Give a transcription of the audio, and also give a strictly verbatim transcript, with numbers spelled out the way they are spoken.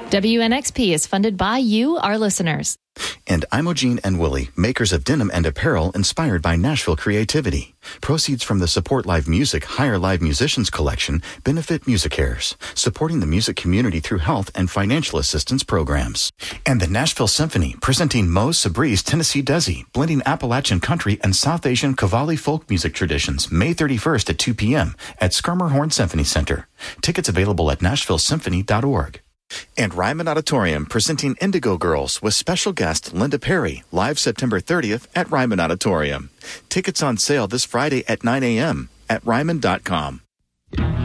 W N X P is funded by you, our listeners. And Imogene and Willie, makers of denim and apparel inspired by Nashville creativity. Proceeds from the Support Live Music Hire Live Musicians collection benefit MusiCares, supporting the music community through health and financial assistance programs. And the Nashville Symphony, presenting Mo Sabri's Tennessee Desi, blending Appalachian country and South Asian Qawwali folk music traditions, May thirty-first at two p.m. at Schermerhorn Symphony Center. Tickets available at nashville symphony dot org. And Ryman Auditorium presenting Indigo Girls with special guest Linda Perry, live September thirtieth at Ryman Auditorium. Tickets on sale this Friday at nine a.m. at ryman dot com.